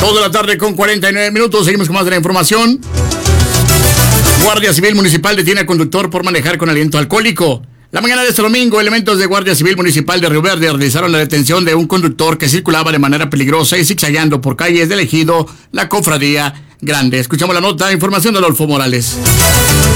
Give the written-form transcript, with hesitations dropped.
2 de la tarde con 49 minutos. Seguimos con más de la información. Guardia Civil Municipal detiene al conductor por manejar con aliento alcohólico. La mañana de este domingo, elementos de Guardia Civil Municipal de Río Verde realizaron la detención de un conductor que circulaba de manera peligrosa y zigzagueando por calles del ejido La Cofradía Grande. Escuchamos la nota, información de Adolfo Morales.